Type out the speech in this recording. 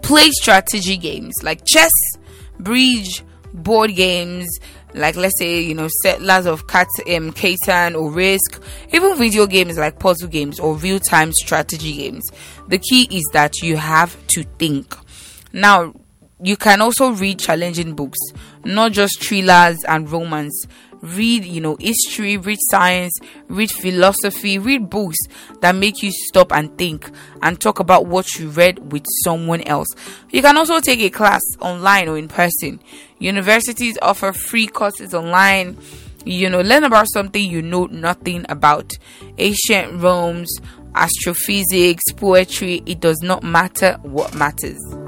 play strategy games like chess, bridge, board games, like let's say Settlers of Catan or Risk, even video games like puzzle games or real-time strategy games. The key is that you have to think. Now, you can also read challenging books, not just thrillers and romance. Read history, read science, read philosophy, read books that make you stop and think and talk about what you read with someone else. You can also take a class online or in person. Universities offer free courses online. Learn about something you know nothing about. Ancient Rome's astrophysics, poetry, it does not matter. What matters